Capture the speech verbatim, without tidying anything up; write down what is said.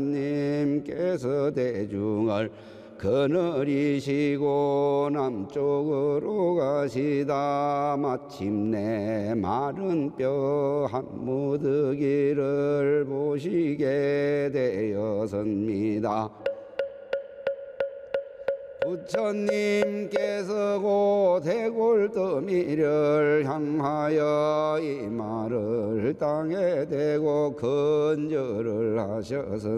님께서 대중을 거느리시고 남쪽으로 가시다 마침내 마른 뼈 한 무더기를 보시게 되었습니다. 부처님께서 고 대골더미를 향하여 이 말을 땅에 대고 건절을 하셨습니다.